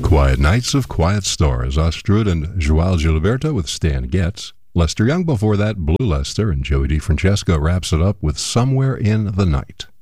Quiet Nights of Quiet Stars, Astrud and Joao Gilberto with Stan Getz. Lester Young before that, Blue Lester, and Joey DiFrancesco wraps it up with Somewhere in the Night.